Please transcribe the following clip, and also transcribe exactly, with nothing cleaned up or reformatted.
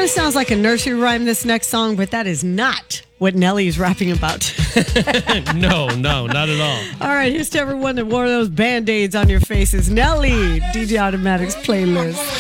Kind of sounds like a nursery rhyme, this next song, but that is not what Nelly is rapping about. No, no, not at all. All right, here's to everyone that wore those Band-Aids on your faces. Nelly, D J Automatic's playlist.